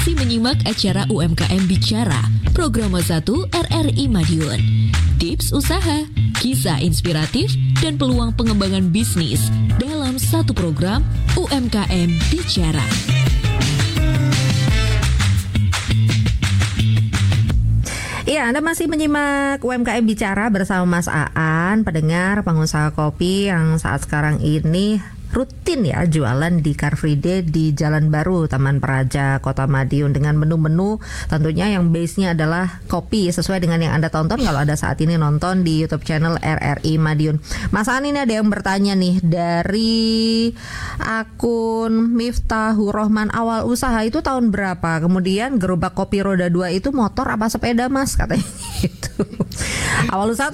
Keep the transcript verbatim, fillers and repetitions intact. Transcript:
masih menyimak acara U M K M Bicara, Program satu R R I Madiun. Tips usaha, kisah inspiratif, dan peluang pengembangan bisnis dalam satu program U M K M Bicara. Iya, Anda masih menyimak U M K M Bicara bersama Mas Aan, pendengar pengusaha kopi yang saat sekarang ini rutin ya jualan di Car Free Day di Jalan Baru, Taman Praja, Kota Madiun dengan menu-menu tentunya yang base-nya adalah kopi sesuai dengan yang Anda tonton kalau ada saat ini nonton di YouTube channel R R I Madiun. Mas Aan, ini ada yang bertanya nih dari akun Miftahur Rohman, awal usaha itu tahun berapa? Kemudian gerobak kopi roda dua itu motor apa sepeda Mas? Katanya gitu. Awal usaha